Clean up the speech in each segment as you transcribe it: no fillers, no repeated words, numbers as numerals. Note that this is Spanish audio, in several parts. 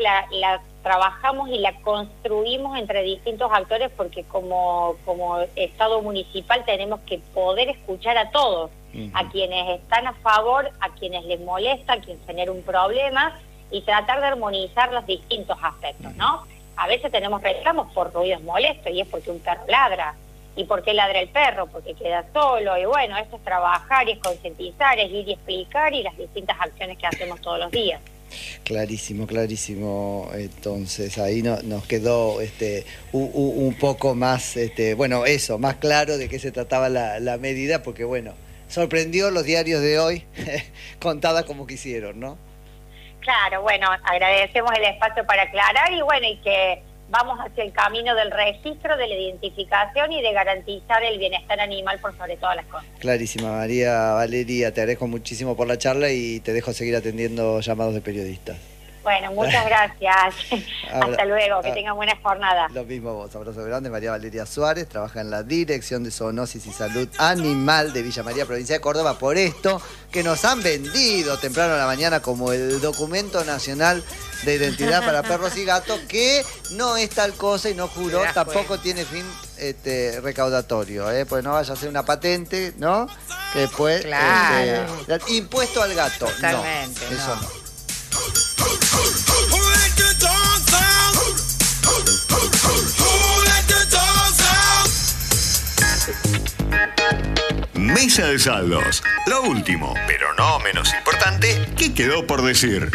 la trabajamos y la construimos entre distintos actores, porque como Estado municipal tenemos que poder escuchar a todos, a quienes están a favor, a quienes les molesta, a quienes genera un problema, y tratar de armonizar los distintos aspectos, ¿no? A veces tenemos reclamos por ruidos molestos, y es porque un perro ladra. ¿Y por qué ladra el perro? Porque queda solo. Y bueno, esto es trabajar y es concientizar, es ir y explicar, y las distintas acciones que hacemos todos los días. Clarísimo, clarísimo. Entonces ahí nos quedó un poco más, bueno, eso, más claro de qué se trataba la medida, porque bueno, sorprendió los diarios de hoy, contada como quisieron, ¿no? Claro, bueno, agradecemos el espacio para aclarar, y bueno, y que vamos hacia el camino del registro, de la identificación y de garantizar el bienestar animal por sobre todas las cosas. Clarísima, María Valeria, te agradezco muchísimo por la charla y te dejo seguir atendiendo llamados de periodistas. Bueno, muchas gracias. Hasta luego, que tengan buena jornada. Lo mismo vos, abrazo grande. María Valeria Suárez trabaja en la Dirección de Zoonosis y Salud Animal de Villa María, provincia de Córdoba, por esto que nos han vendido temprano en la mañana como el documento nacional de identidad para perros y gatos, que no es tal cosa, y no juró, tampoco tiene fin recaudatorio, pues no vaya a ser una patente, ¿no? Que después, impuesto al gato. Totalmente, no, eso no. Mesa de saldos. Lo último, pero no menos importante, ¿qué quedó por decir?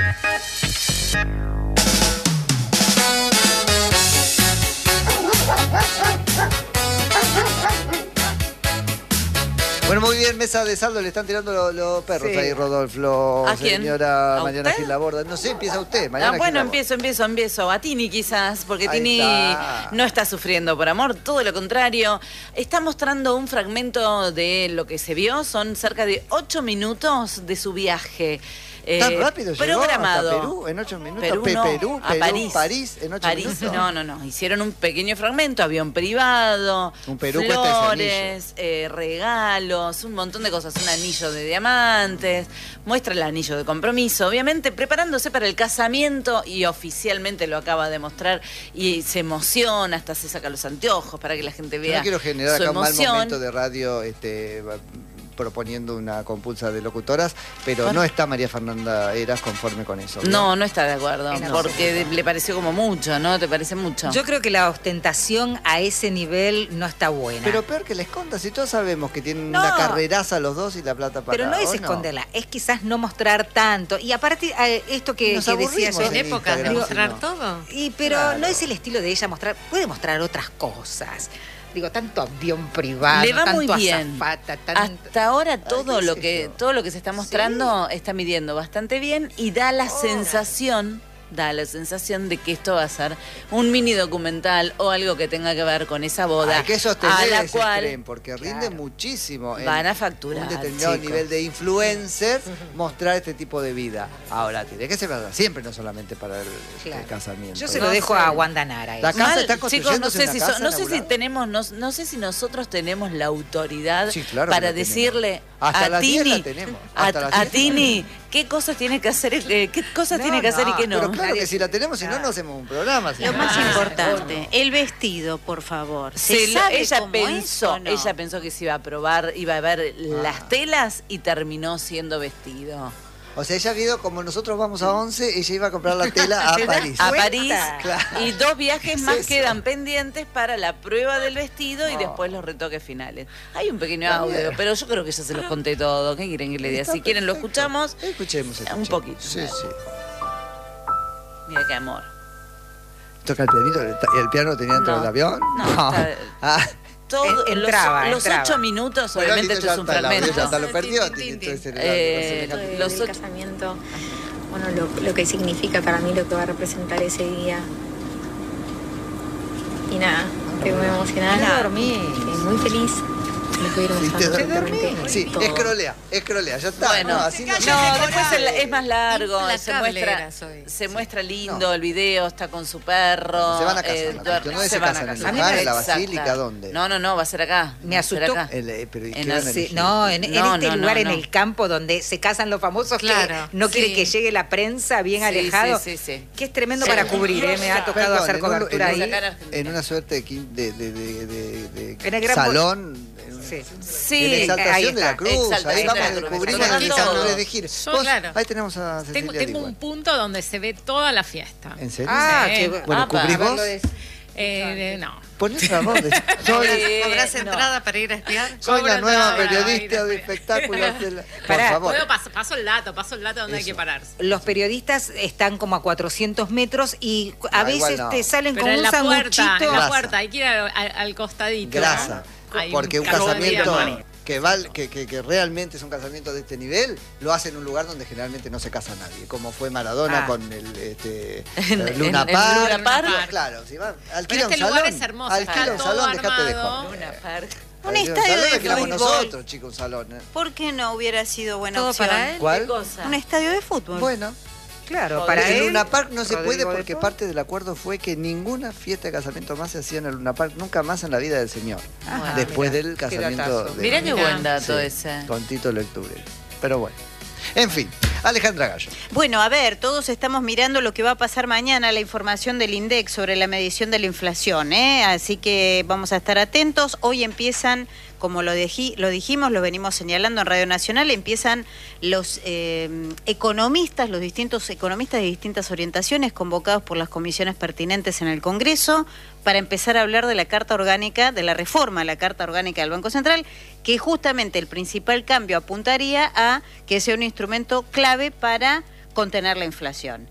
Bueno, muy bien, mesa de saldo, le están tirando los perros ahí, Rodolfo. ¿A quién? Señora ¿A Mariana usted? Gil Laborda. No sé, empieza usted, Mariana bueno, Gil Laborda. empiezo. A Tini quizás, porque Ahí Tini está. no está sufriendo por amor, todo lo contrario. Está mostrando un fragmento de lo que se vio, son cerca de 8 minutos de su viaje. ¿Tan rápido llegó programado. hasta Perú en 8 minutos? Perú, a París en 8 minutos. No. Hicieron un pequeño fragmento, avión privado, Un Perú cuesta ese flores, regalos, un montón de cosas, un anillo de diamantes, muestra el anillo de compromiso, obviamente preparándose para el casamiento, y oficialmente lo acaba de mostrar, y se emociona, hasta se saca los anteojos para que la gente vea. No quiero generar su acá un mal emoción. momento de radio proponiendo una compulsa de locutoras, pero no está María Fernanda Heras conforme con eso, ¿no? No está de acuerdo, porque le pareció como mucho, ¿no? ¿Te parece mucho? Yo creo que la ostentación a ese nivel no está buena. Pero peor que la esconda, si todos sabemos que tienen una carreraza los dos y la plata para... Pero no es esconderla, es quizás no mostrar tanto. Y aparte, esto que decías yo, en épocas de mostrar todo. Pero no es el estilo de ella mostrar, puede mostrar otras cosas. Digo, tanto avión privado, le va tanto muy bien. azafata, Hasta ahora todo lo que se está mostrando está midiendo bastante bien, y da la sensación de que esto va a ser un mini documental o algo que tenga que ver con esa boda. Hay que sostener a la ese cual tren, porque rinde muchísimo. Van a facturar, un determinado chicos. nivel de influencers mostrar este tipo de vida. Ahora, tiene que ser verdad, siempre, no solamente para el casamiento. Yo se lo dejo a Wanda Nara. La casa está Chicos, construyéndose no sé si nosotros tenemos la autoridad claro para que la decirle hasta a las 10 Tini, la tenemos. Hasta las a 10 Tini qué cosas tiene que hacer, qué cosas tiene que hacer y qué no. Pero claro que si la tenemos, si no, no hacemos un programa. Lo más importante, el vestido, por favor. Ella pensó que se iba a probar, iba a ver las telas, y terminó siendo vestido. O sea, ella ha ido, como nosotros vamos a 11, ella iba a comprar la tela a París. A París, Claro. y 2 viajes más eso? quedan pendientes para la prueba del vestido y después los retoques finales. Hay un pequeño audio, pero yo creo que ya se los conté todo. ¿Qué quieren que le diga? Si quieren lo escuchamos. Escuchemos. Un poquito. Sí. Mira qué amor. ¿Toca el pianito? ¿El piano lo tenía dentro del avión? No. Todo, Entraba. los 8 minutos, Bueno, obviamente esto es un fragmento. Ya lo perdió. Los el casamiento, bueno, lo que significa para mí, lo que va a representar ese día. Y nada, estoy muy emocionada. Dormí. Muy feliz. Le puedo ir Sí, mostrando te absolutamente Sí, todo. escrolea, ya está. Bueno, no, así no, después es más largo, se muestra lindo No. el video, está con su perro. Se van a casar, la cuestión no es se casan en Luján, en la Basílica, ¿dónde? No, va a ser acá. Me va a ser asustó. acá. Pero ¿y En qué van a así- elegir? No, en este lugar, en no. el campo donde se casan los famosos, Claro, que no quiere sí. que llegue la prensa bien Sí, alejado. sí. Que es tremendo para cubrir, me ha tocado Perdón, hacer en un- cobertura en un- ahí. En una suerte de En el gran salón. Sí. Sí, En ahí exaltación de la está. cruz, ahí Exaltación vamos de a la cruz. cubrir Está el todo. San Lorenzo de Gil. Yo, Vos, claro. ahí tenemos a Cecilia Tengo Diwan. un punto donde se ve toda la fiesta. ¿En serio? Ah, Sí. qué Bueno, Apa. ¿cubrís vos? Verlo de- No. Ponés la voz. ¿Habrás no. entrada para ir a espiar? Soy la Cobro nueva entrada, periodista de espectáculos. Por Pará, favor. Paso el dato donde hay que pararse. Los periodistas están como a 400 metros y a Ah, igual veces no. te salen Pero con en un la sanguchito. puerta, en la Grasa. puerta, hay que ir al costadito. Grasa. Hay Porque un cajón de casamiento diamante. que realmente es un casamiento de este nivel, lo hace en un lugar donde generalmente no se casa nadie, como fue Maradona Ah. con el En Luna el Park. Luna Park. Claro, si va, Pero alquila este un lugar salón, es hermoso, alquila está un todo salón, dejate de armado. joder. Luna Park. Un Alquila estadio salón, de alquilamos fútbol. nosotros, chicos, un salón. ¿Por qué no hubiera sido buena Todo opción? para él. ¿Cuál? ¿Qué cosa? Un estadio de fútbol. Bueno, Claro, para en él. Luna Park no se puede Rodrigo de porque Paul. parte del acuerdo fue que ninguna fiesta de casamiento más se hacía en el Luna Park, nunca más en la vida del señor. Ajá, después mirá, del qué casamiento datazo. de Mirá qué buen Sí, dato ese. con Tito Lecture. Pero bueno. En fin, Alejandra Gallo. Bueno, a ver, todos estamos mirando lo que va a pasar mañana, la información del INDEC sobre la medición de la inflación, ¿eh? Así que vamos a estar atentos. Hoy empiezan, como lo dijimos, lo venimos señalando en Radio Nacional, empiezan los economistas, los distintos economistas de distintas orientaciones convocados por las comisiones pertinentes en el Congreso para empezar a hablar de la Carta Orgánica, de la reforma a la Carta Orgánica del Banco Central, que justamente el principal cambio apuntaría a que sea un instrumento clave para contener la inflación.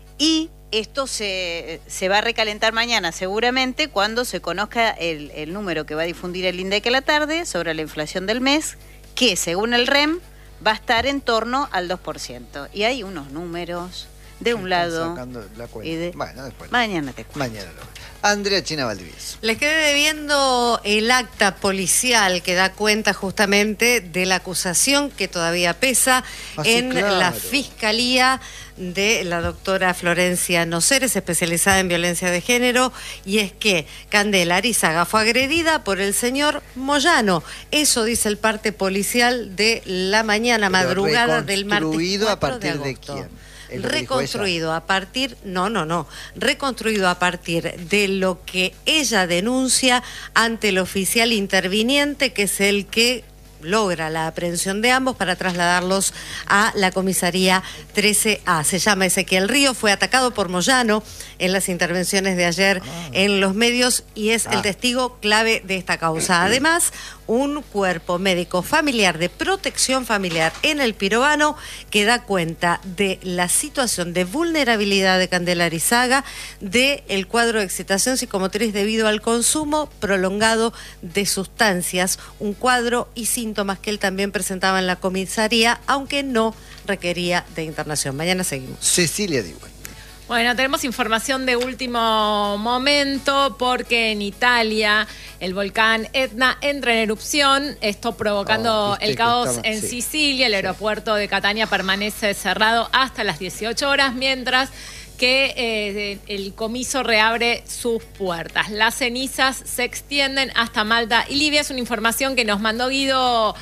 Y esto se va a recalentar mañana seguramente cuando se conozca el número que va a difundir el INDEC a la tarde sobre la inflación del mes, que según el REM va a estar en torno al 2%. Y hay unos números de un lado Sacando la cuenta. y de... Bueno, después. Mañana te cuento. Mañana lo Andrea China Valdivieso. Les quedé debiendo el acta policial que da cuenta justamente de la acusación que todavía pesa sí, en claro. la Fiscalía de la doctora Florencia Noceres, especializada en violencia de género, y es que Candela Arizaga fue agredida por el señor Moyano. Eso dice el parte policial de la mañana, Pero madrugada del martes reconstruido 4 a partir de agosto. quién. Es lo que dijo Reconstruido a partir, reconstruido a partir de lo que ella denuncia ante el oficial interviniente, que es el que logra la aprehensión de ambos para trasladarlos a la comisaría 13A. Se llama Ezequiel Río, fue atacado por Moyano en las intervenciones de ayer en los medios y es el testigo clave de esta causa. Además, un cuerpo médico familiar de protección familiar en el Pirobano que da cuenta de la situación de vulnerabilidad de Candela Arizaga, del cuadro de excitación psicomotriz debido al consumo prolongado de sustancias, un cuadro y síntomas que él también presentaba en la comisaría, aunque no requería de internación. Mañana seguimos. Cecilia Diwan. Bueno, tenemos información de último momento porque en Italia el volcán Etna entra en erupción, esto provocando viste el que caos estaba- en sí. Sicilia. El aeropuerto de Catania permanece cerrado hasta las 18 horas, mientras que el comiso reabre sus puertas. Las cenizas se extienden hasta Malta y Libia. Es una información que nos mandó Guido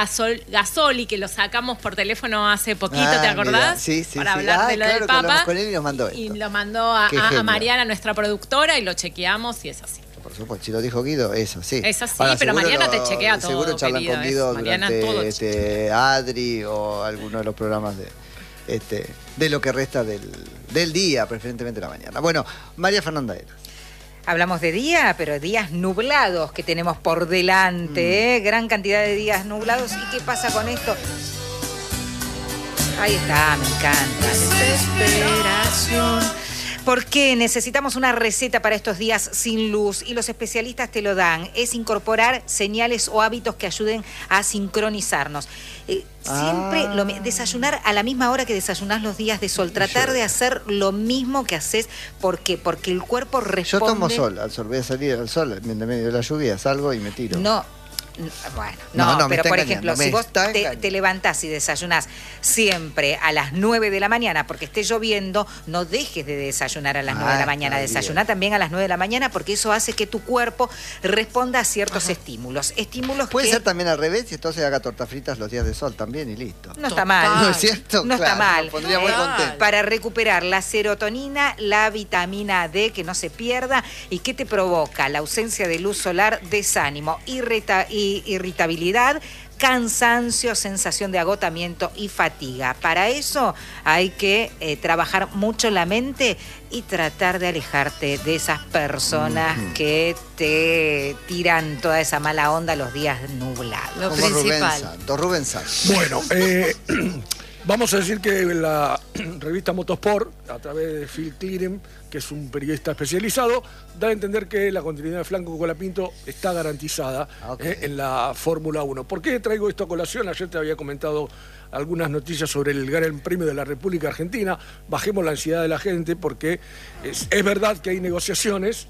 Gasoli, que lo sacamos por teléfono hace poquito, ¿te Mira, acordás? sí, sí, Para sí. hablar de lo claro del que hablamos Papa. con él y nos mandó esto. Y lo mandó a Qué genio. Mariana, nuestra productora, y lo chequeamos y es así. Por supuesto, si lo dijo Guido, eso sí. Es así, Ahora, pero seguro Mariana te chequea todo, Seguro charlan querido, con Guido Mariana durante todo Adri o alguno de los programas de lo que resta del día, preferentemente la mañana. Bueno, María Fernanda Eras. Hablamos de día, pero días nublados que tenemos por delante, ¿eh? Gran cantidad de días nublados. ¿Y qué pasa con esto? Ahí está, me encanta. Desesperación. Porque necesitamos una receta para estos días sin luz y los especialistas te lo dan. Es incorporar señales o hábitos que ayuden a sincronizarnos. Siempre desayunar a la misma hora que desayunás los días de sol. Tratar de hacer lo mismo que haces. ¿Por qué? Porque el cuerpo Yo responde... tomo sol, al sol, voy a salir al sol, en medio de la lluvia, salgo y me tiro. No, Bueno, No, me pero está por engañando, ejemplo, me si vos está te engañando. levantás y desayunás siempre a las 9 de la mañana porque esté lloviendo, no dejes de desayunar a las 9 de la mañana. está Desayuná bien. también a las 9 de la mañana porque eso hace que tu cuerpo responda a ciertos estímulos. Estímulos Puede que ser también al revés y entonces haga tortas fritas los días de sol también y listo. no está mal. ¿No es cierto? No está Claro, mal. me pondría muy contento. Para recuperar la serotonina, la vitamina D, que no se pierda. ¿Y qué te provoca? La ausencia de luz solar, desánimo, irritabilidad, cansancio, sensación de agotamiento y fatiga. Para eso hay que trabajar mucho la mente y tratar de alejarte de esas personas que te tiran toda esa mala onda los días nublados. Lo Como principal. Rubén Santos. Bueno, vamos a decir que la revista Motorsport, a través de Phil Clearen, que es un periodista especializado, da a entender que la continuidad de Franco Colapinto está garantizada en la Fórmula 1. ¿Por qué traigo esto a colación? Ayer te había comentado algunas noticias sobre el Gran Premio de la República Argentina. Bajemos la ansiedad de la gente porque es verdad que hay negociaciones,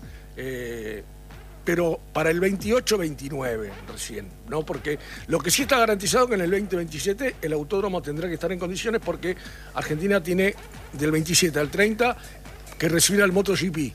pero para el 28-29 recién, ¿no? Porque lo que sí está garantizado es que en el 2027 el autódromo tendrá que estar en condiciones porque Argentina tiene del 27 al 30 que recibir al MotoGP.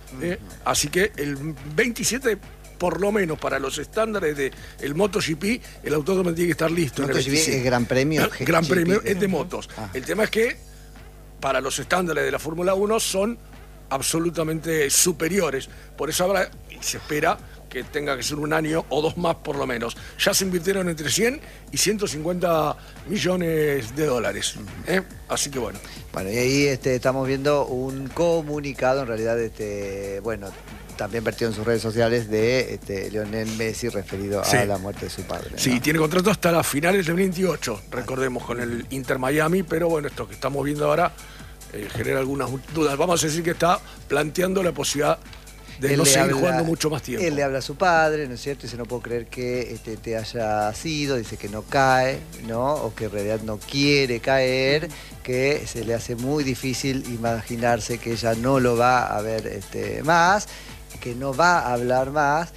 Así que el 27, por lo menos para los estándares del MotoGP, el autódromo tiene que estar listo. En el MotoGP 27. es Gran Premio. Gran GP. Premio es de motos. Ah. El tema es que para los estándares de la Fórmula 1 son absolutamente superiores. Por eso habrá, y se espera que tenga que ser un año o dos más por lo menos. Ya se invirtieron entre 100 y 150 millones de dólares. Así que bueno. Bueno, y ahí estamos viendo un comunicado, en realidad, bueno, también vertido en sus redes sociales, de Lionel Messi referido Sí. a la muerte de su padre, ¿no? Sí, tiene contrato hasta las finales del 28, recordemos, con el Inter Miami, pero bueno, esto que estamos viendo ahora genera algunas dudas. Vamos a decir que está planteando la posibilidad de Él no le seguir habla- jugando mucho más tiempo. Él le habla a su padre, ¿no es cierto? Dice, no puedo creer que te haya sido, dice que no cae, ¿no? O que en realidad no quiere caer, que se le hace muy difícil imaginarse que ella no lo va a ver más, que no va a hablar más,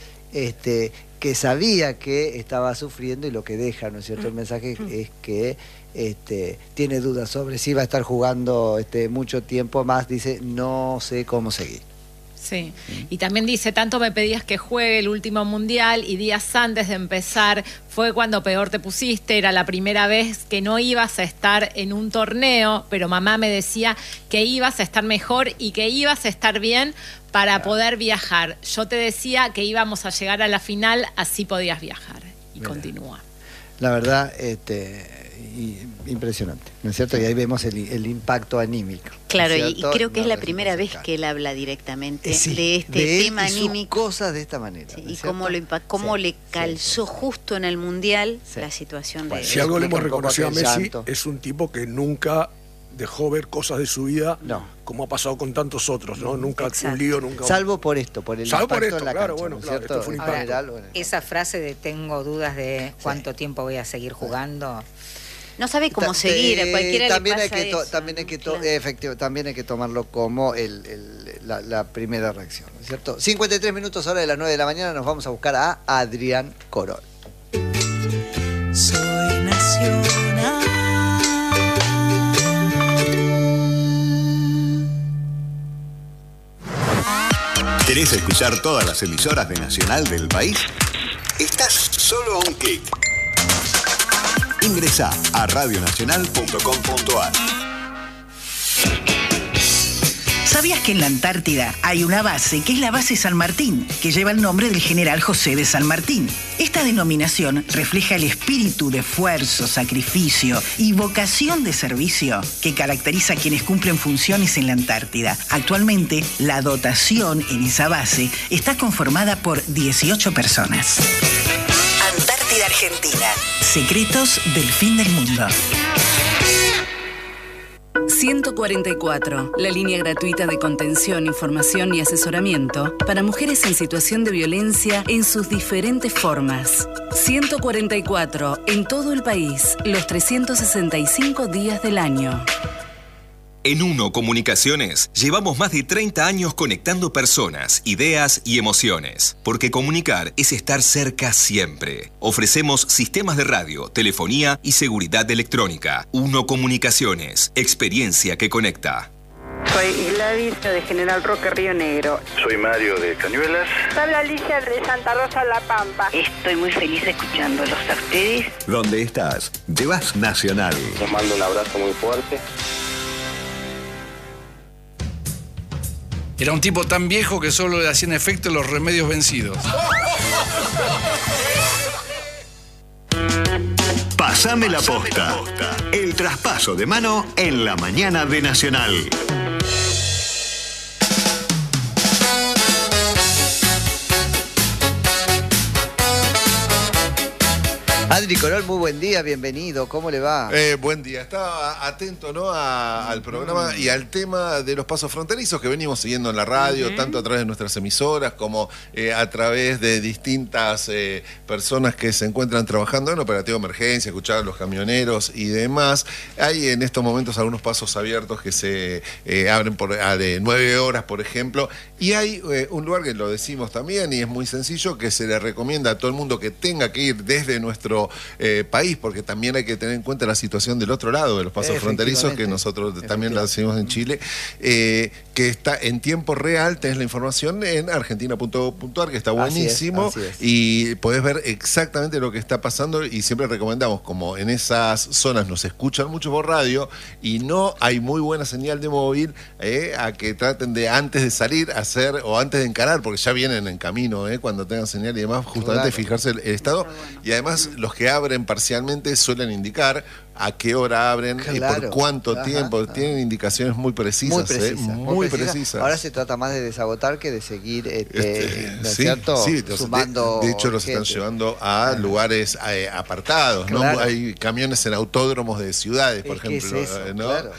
que sabía que estaba sufriendo y lo que deja, ¿no es cierto? El mensaje es que tiene dudas sobre si va a estar jugando mucho tiempo más, dice, no sé cómo seguir. Sí, y también dice, tanto me pedías que juegue el último mundial y días antes de empezar fue cuando peor te pusiste, era la primera vez que no ibas a estar en un torneo, pero mamá me decía que ibas a estar mejor y que ibas a estar bien para poder viajar. Yo te decía que íbamos a llegar a la final, así podías viajar. Y continúa. La verdad, impresionante, ¿no es cierto? Y ahí vemos el impacto anímico. Claro, ¿no es y cierto? creo que es No, la primera vez claro. que él habla directamente Sí, de este de él tema y sus anímico. cosas de esta manera. Sí, ¿no es y cómo, cierto? cómo Sí, le sí, calzó sí. justo en el Mundial Sí. la situación Bueno, de Si algo le hemos explica un poco reconocido a aquel Messi, llanto. es un tipo que nunca dejó ver cosas de su vida, No. como ha pasado con tantos otros, ¿no? Nunca Exacto. un lío, nunca... Salvo por esto, por el Salvo por impacto esto, en la claro, cancha, bueno, ¿no es claro, cierto? esto fue un En impacto. general, bueno. Esa frase de tengo dudas de cuánto tiempo voy a seguir jugando. No sabe cómo seguir, a cualquiera también le hay pasa que eso, también hay ¿no? que Claro. también hay que tomarlo como la primera reacción, ¿no es cierto? 53 minutos hora de las 9 de la mañana, nos vamos a buscar a Adrián Corol. Soy nacional. ¿Querés escuchar todas las emisoras de Nacional del país? Estás solo a un clic. Ingresá a radionacional.com.ar. ¿Sabías que en la Antártida hay una base que es la base San Martín, que lleva el nombre del general José de San Martín? Esta denominación refleja el espíritu de esfuerzo, sacrificio y vocación de servicio que caracteriza a quienes cumplen funciones en la Antártida. Actualmente, la dotación en esa base está conformada por 18 personas. Antártida Argentina. Secretos del fin del mundo. 144, la línea gratuita de contención, información y asesoramiento para mujeres en situación de violencia en sus diferentes formas. 144, en todo el país, los 365 días del año. En Uno Comunicaciones llevamos más de 30 años conectando personas, ideas y emociones. Porque comunicar es estar cerca siempre. Ofrecemos sistemas de radio, telefonía y seguridad electrónica. Uno Comunicaciones, experiencia que conecta. Soy Gladys de General Roque, Río Negro. Soy Mario de Cañuelas. Soy Alicia de Santa Rosa, La Pampa. Estoy muy feliz escuchándolos a ustedes. ¿Dónde estás? Llevas Nacional. Les mando un abrazo muy fuerte. Era un tipo tan viejo que solo le hacían efecto los remedios vencidos. Pásame la posta. El traspaso de mano en la mañana de Nacional. Adri Corol, muy buen día, bienvenido, ¿cómo le va? Buen día, estaba atento, ¿no? al programa y al tema de los pasos fronterizos que venimos siguiendo en la radio, tanto a través de nuestras emisoras como a través de distintas personas que se encuentran trabajando en operativo de emergencia, escuchar a los camioneros y demás. Hay en estos momentos algunos pasos abiertos que se abren de 9 horas, por ejemplo, y hay un lugar que lo decimos también y es muy sencillo, que se le recomienda a todo el mundo que tenga que ir desde nuestro país, porque también hay que tener en cuenta la situación del otro lado de los pasos fronterizos, que nosotros también la hacemos en Chile, que está en tiempo real. Tenés la información en argentina.gov.ar, que está buenísimo, así es. Y podés ver exactamente lo que está pasando, y siempre recomendamos, como en esas zonas nos escuchan mucho por radio y no hay muy buena señal de móvil, a que traten de, antes de salir, hacer, o antes de encarar, porque ya vienen en camino, cuando tengan señal y demás, justamente fijarse el estado. Y además los que abren parcialmente suelen indicar a qué hora abren y por cuánto tiempo. Tienen indicaciones muy precisas. Muy precisas. Ahora se trata más de desagotar que de seguir, ¿no es cierto? Sí, sumando de hecho los están llevando a lugares apartados, ¿no? Hay camiones en autódromos de ciudades, por ejemplo, es eso, ¿no? Claro.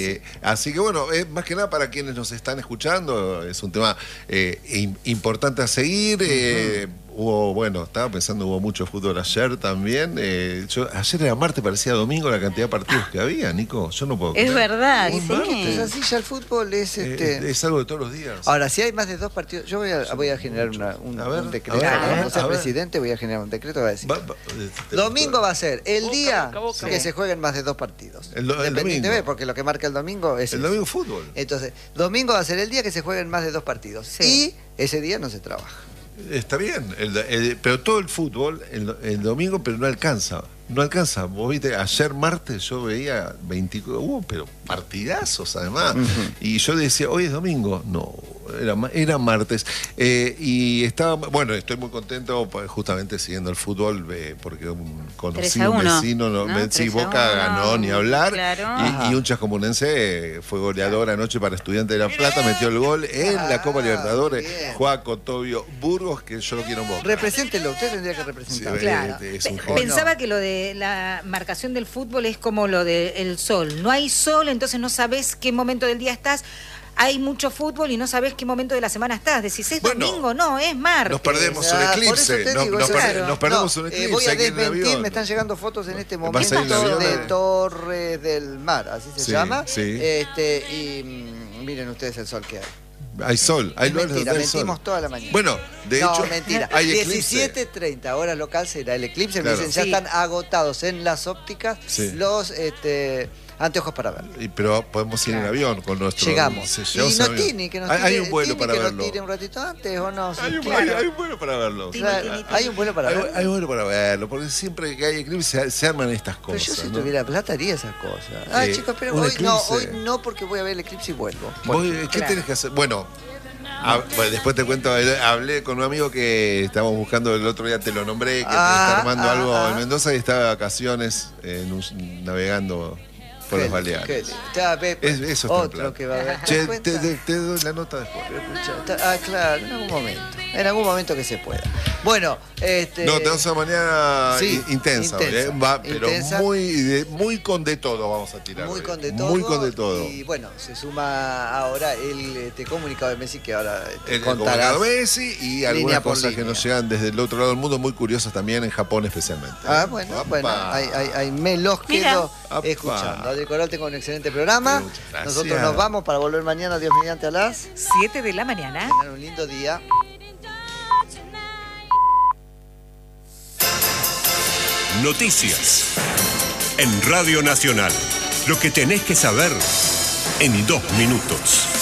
Así que bueno, más que nada para quienes nos están escuchando, es un tema importante a seguir. Estaba pensando, hubo mucho fútbol ayer también. Ayer era martes, parecía domingo la cantidad de partidos que había, Nico. Yo no puedo creer. Es verdad, sí. Es así, ya el fútbol es algo de todos los días. Ahora, si hay más de 2 partidos, yo voy a generar un decreto. Como ser presidente, voy a generar un decreto. Va a decir. Domingo va a ser el día que se jueguen más de 2 partidos. El domingo. Porque lo que marca el domingo es el domingo fútbol. Entonces, domingo va a ser el día que se jueguen más de 2 partidos. Sí. Y ese día no se trabaja. Está bien, pero todo el fútbol el domingo, pero no alcanza. No alcanza. Vos viste, ayer martes yo veía 24, pero partidazos además. Y yo decía, hoy es domingo. No, era martes. Y estoy muy contento, justamente siguiendo el fútbol, porque conocí un vecino, Boca ganó, ni hablar. Claro. Y un chascomunense fue goleador anoche para Estudiantes de La Plata, metió el gol en la Copa Libertadores. Joaco Tobio Burgos, que yo lo quiero en Boca. Represéntelo, usted tendría que representar. Sí, claro. Pensaba que lo de la marcación del fútbol es como lo del sol. No hay sol, entonces no sabes qué momento del día estás. Hay mucho fútbol y no sabes qué momento de la semana estás. Decís, ¿es domingo? No, es martes. Nos perdemos un eclipse. Nos perdemos un eclipse. Voy a desmentir, me están llegando fotos en este momento de Torres del Mar, así se llama. Sí. Y miren ustedes el sol que hay. Hay sol, hay lugares donde hay sol. Mentimos toda la mañana. Bueno, de hecho, mentira. Hay 17:30, hora local será el eclipse. Claro. Me dicen, ya están agotados en las ópticas los anteojos para verlo. Pero podemos ir en avión con nuestro... Llegamos. Y no tiene que nos tire, hay un vuelo para verlo. Nos tire un ratito antes o no. Hay un vuelo para verlo. Hay un vuelo para verlo. Hay un vuelo para verlo, porque siempre que hay eclipse se arman estas cosas. Pero yo si tuviera plata haría esas cosas. Chicos, pero hoy no, porque voy a ver el eclipse y vuelvo. ¿Qué tenés que hacer? Bueno, después te cuento, hablé con un amigo que estábamos buscando el otro día, te lo nombré, que está armando algo en Mendoza y está de vacaciones navegando por los Baleares. Eso está otro que va a haber. Te doy la nota después. Claro, en algún momento. En algún momento que se pueda. Bueno, No, tenemos una mañana intensa, intensa, pero intensa. muy con de todo vamos a tirar. Muy con de todo. Muy con de todo. Y bueno, se suma ahora el comunicado de Messi que ahora te El contarás. comunicado de Messi y algunas cosas que nos llegan desde el otro lado del mundo muy curiosas también, en Japón especialmente. Bueno, me los quedo escuchando. Adri Coral, tengo un excelente programa. Nosotros nos vamos para volver mañana, Dios mediante, a las 7 de la mañana. Tengan un lindo día. Noticias en Radio Nacional. Lo que tenés que saber en 2 minutos.